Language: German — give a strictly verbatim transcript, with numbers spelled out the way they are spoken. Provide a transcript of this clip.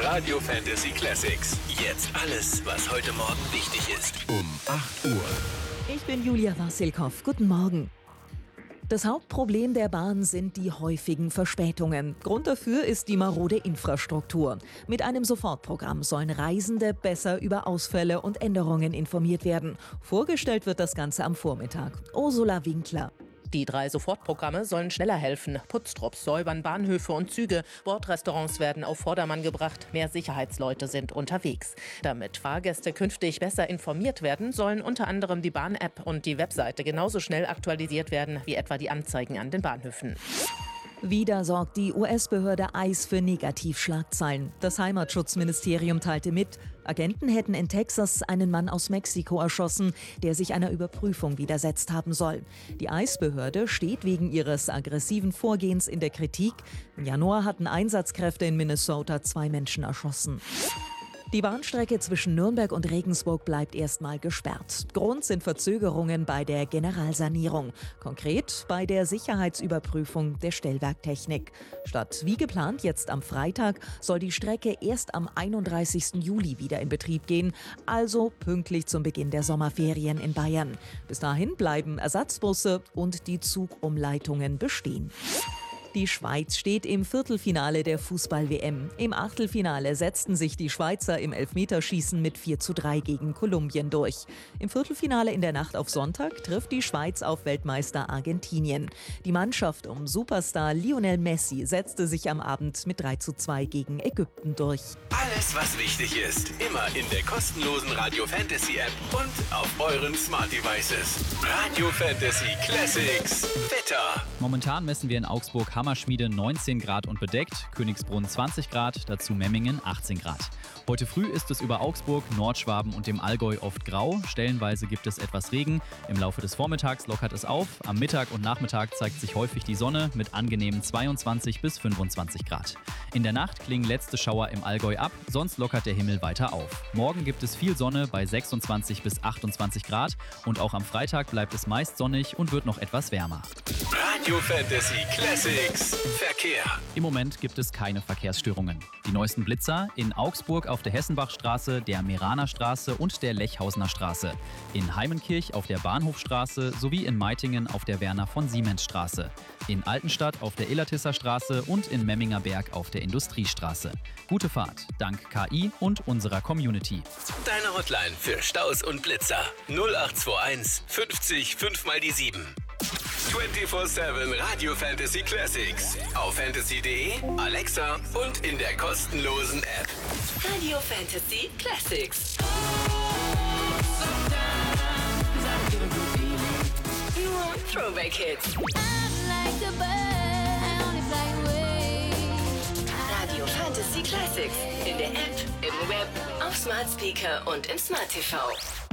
Radio Fantasy Classics. Jetzt alles, was heute Morgen wichtig ist. Um acht Uhr. Ich bin Julia Wassilkow. Guten Morgen. Das Hauptproblem der Bahn sind die häufigen Verspätungen. Grund dafür ist die marode Infrastruktur. Mit einem Sofortprogramm sollen Reisende besser über Ausfälle und Änderungen informiert werden. Vorgestellt wird das Ganze am Vormittag. Ursula Winkler. Die drei Sofortprogramme sollen schneller helfen. Putztrupps säubern Bahnhöfe und Züge. Bordrestaurants werden auf Vordermann gebracht. Mehr Sicherheitsleute sind unterwegs. Damit Fahrgäste künftig besser informiert werden, sollen unter anderem die Bahn-App und die Webseite genauso schnell aktualisiert werden wie etwa die Anzeigen an den Bahnhöfen. Wieder sorgt die U S-Behörde I C E für Negativschlagzeilen. Das Heimatschutzministerium teilte mit, Agenten hätten in Texas einen Mann aus Mexiko erschossen, der sich einer Überprüfung widersetzt haben soll. Die I C E-Behörde steht wegen ihres aggressiven Vorgehens in der Kritik. Im Januar hatten Einsatzkräfte in Minnesota zwei Menschen erschossen. Die Bahnstrecke zwischen Nürnberg und Regensburg bleibt erstmal gesperrt. Grund sind Verzögerungen bei der Generalsanierung. Konkret bei der Sicherheitsüberprüfung der Stellwerktechnik. Statt wie geplant jetzt am Freitag soll die Strecke erst am einunddreißigsten Juli wieder in Betrieb gehen, also pünktlich zum Beginn der Sommerferien in Bayern. Bis dahin bleiben Ersatzbusse und die Zugumleitungen bestehen. Die Schweiz steht im Viertelfinale der Fußball-W M. Im Achtelfinale setzten sich die Schweizer im Elfmeterschießen mit vier zu drei gegen Kolumbien durch. Im Viertelfinale in der Nacht auf Sonntag trifft die Schweiz auf Weltmeister Argentinien. Die Mannschaft um Superstar Lionel Messi setzte sich am Abend mit drei zu zwei gegen Ägypten durch. Alles, was wichtig ist, immer in der kostenlosen Radio Fantasy App und auf euren Smart Devices. Radio Fantasy Classics. Wetter. Momentan messen wir in Augsburg Hammerschmiede neunzehn Grad und bedeckt, Königsbrunn zwanzig Grad, dazu Memmingen achtzehn Grad. Heute früh ist es über Augsburg, Nordschwaben und dem Allgäu oft grau. Stellenweise gibt es etwas Regen. Im Laufe des Vormittags lockert es auf. Am Mittag und Nachmittag zeigt sich häufig die Sonne mit angenehmen zweiundzwanzig bis fünfundzwanzig Grad. In der Nacht klingen letzte Schauer im Allgäu ab, sonst lockert der Himmel weiter auf. Morgen gibt es viel Sonne bei sechsundzwanzig bis achtundzwanzig Grad und auch am Freitag bleibt es meist sonnig und wird noch etwas wärmer. Radio Fantasy Classics. Verkehr. Im Moment gibt es keine Verkehrsstörungen. Die neuesten Blitzer in Augsburg auf der Hessenbachstraße, der Meraner Straße und der Lechhausener Straße. In Heimenkirch auf der Bahnhofstraße sowie in Meitingen auf der Werner von Siemens Straße. In Altenstadt auf der Illertisser Straße und in Memminger Berg auf der Industriestraße. Gute Fahrt, dank K I und unserer Community. Deine Hotline für Staus und Blitzer. null acht zwei eins fünfzig fünf mal die sieben. vierundzwanzig sieben Radio Fantasy Classics. Auf fantasy punkt de, Alexa und in der kostenlosen App. Radio Fantasy Classics. Nur Throwback Hits. Radio Fantasy Classics. In der App, im Web, auf Smart Speaker und im Smart T V.